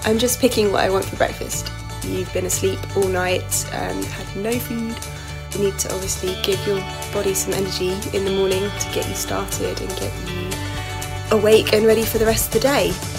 I'm just picking what I want for breakfast. You've been asleep all night, had no food. You need to obviously give your body some energy in the morning to get you started and get you awake and ready for the rest of the day.